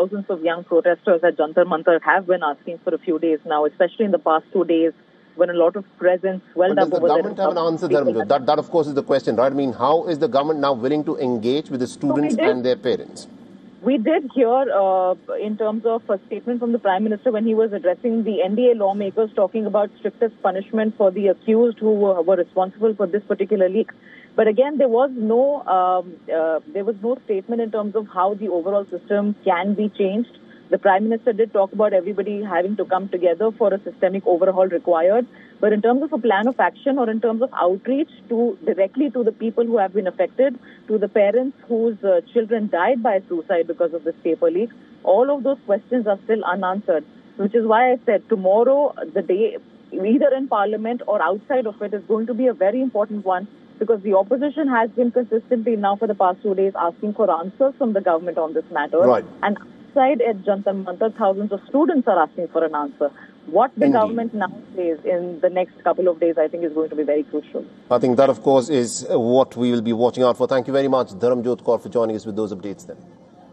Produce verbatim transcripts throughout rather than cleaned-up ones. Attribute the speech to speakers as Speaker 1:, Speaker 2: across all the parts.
Speaker 1: thousands of young protesters at Jantar Mantar have been asking for a few days now, especially in the past two days, when a lot of presence swelled up over there.
Speaker 2: Does the government have an answer, Dharamjot? That, that, of course, is the question, right? I mean, how is the government now willing to engage with the students so and their parents?
Speaker 1: We did hear, uh, in terms of a statement from the Prime Minister when he was addressing the N D A lawmakers, talking about strictest punishment for the accused who were, were responsible for this particular leak. But again, there was no um, uh, there was no statement in terms of how the overall system can be changed. The Prime Minister did talk about everybody having to come together for a systemic overhaul required. But in terms of a plan of action or in terms of outreach to directly to the people who have been affected, to the parents whose uh, children died by suicide because of this paper leak, all of those questions are still unanswered, which is why I said tomorrow, the day, either in Parliament or outside of it, is going to be a very important one, because the opposition has been consistently now for the past two days asking for answers from the government on this matter.
Speaker 2: Right.
Speaker 1: And outside at Jantar Mantar, thousands of students are asking for an answer. What the
Speaker 2: Indeed.
Speaker 1: government now says in the next couple of days, I think, is going to be very crucial.
Speaker 2: I think that, of course, is what we will be watching out for. Thank you very much, Dharamjot Kaur, for joining us with those updates then.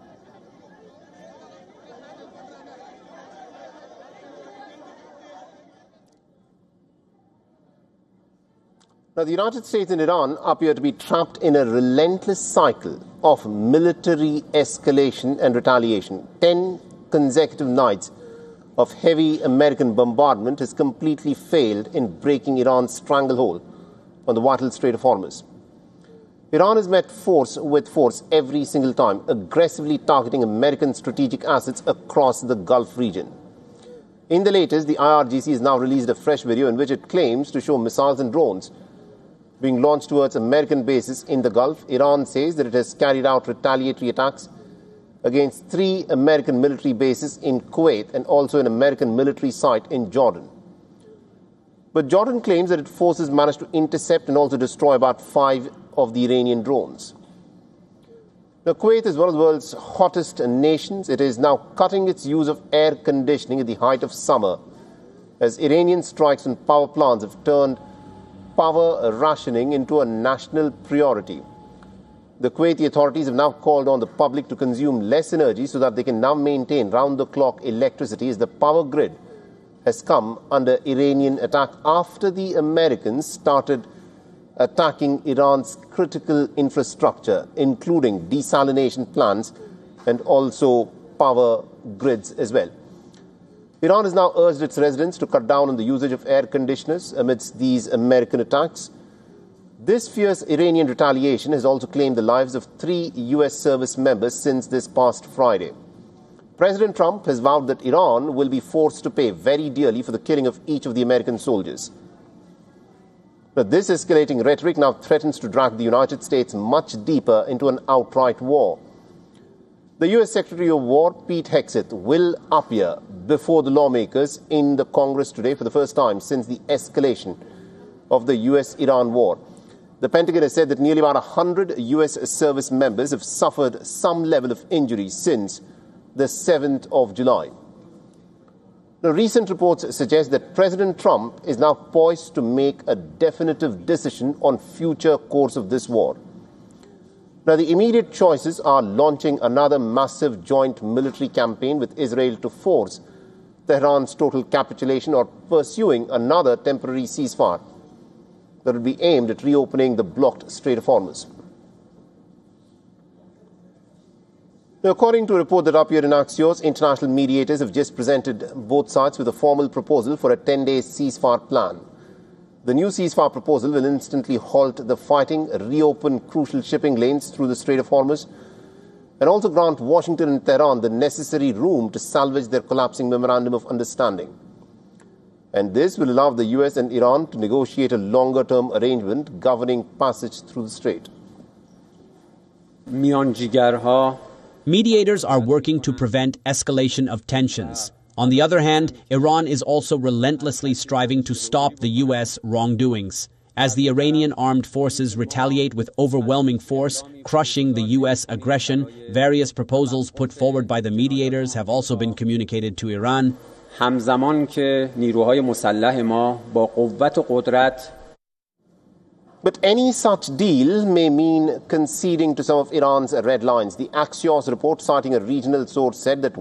Speaker 2: Now, the United States and Iran appear to be trapped in a relentless cycle of military escalation and retaliation. Ten consecutive nights of heavy American bombardment has completely failed in breaking Iran's stranglehold on the vital Strait of Hormuz. Iran has met force with force every single time, aggressively targeting American strategic assets across the Gulf region. In the latest, the I R G C has now released a fresh video in which it claims to show missiles and drones being launched towards American bases in the Gulf. Iran says that it has carried out retaliatory attacks against three American military bases in Kuwait and also an American military site in Jordan. But Jordan claims that its forces managed to intercept and also destroy about five of the Iranian drones. Now, Kuwait is one of the world's hottest nations. It is now cutting its use of air conditioning at the height of summer, as Iranian strikes on power plants have turned power rationing into a national priority. The Kuwaiti authorities have now called on the public to consume less energy so that they can now maintain round-the-clock electricity, as the power grid has come under Iranian attack after the Americans started attacking Iran's critical infrastructure, including desalination plants and also power grids as well. Iran has now urged its residents to cut down on the usage of air conditioners amidst these American attacks. This fierce Iranian retaliation has also claimed the lives of three U S service members since this past Friday. President Trump has vowed that Iran will be forced to pay very dearly for the killing of each of the American soldiers. But this escalating rhetoric now threatens to drag the United States much deeper into an outright war. The U S Secretary of War, Pete Hegseth, will appear before the lawmakers in the Congress today for the first time since the escalation of the U S Iran war. The Pentagon has said that nearly about one hundred U S service members have suffered some level of injury since the seventh of July. Now, recent reports suggest that President Trump is now poised to make a definitive decision on future course of this war. Now, the immediate choices are launching another massive joint military campaign with Israel to force Tehran's total capitulation, or pursuing another temporary ceasefire that would be aimed at reopening the blocked Strait of Hormuz. Now, according to a report that appeared in Axios, international mediators have just presented both sides with a formal proposal for a ten-day ceasefire plan. The new ceasefire proposal will instantly halt the fighting, reopen crucial shipping lanes through the Strait of Hormuz, and also grant Washington and Tehran the necessary room to salvage their collapsing memorandum of understanding. And this will allow the U S and Iran to negotiate a longer-term arrangement governing passage through the strait.
Speaker 3: Mediators are working to prevent escalation of tensions. On the other hand, Iran is also relentlessly striving to stop the U S wrongdoings. As the Iranian armed forces retaliate with overwhelming force, crushing the U S aggression, various proposals put forward by the mediators have also been communicated to Iran.
Speaker 4: همزمان که نیروهای مسلح ما با قوت و قدرت
Speaker 2: But any such deal may mean conceding to some of Iran's red lines. The Axios report, citing a regional source, said that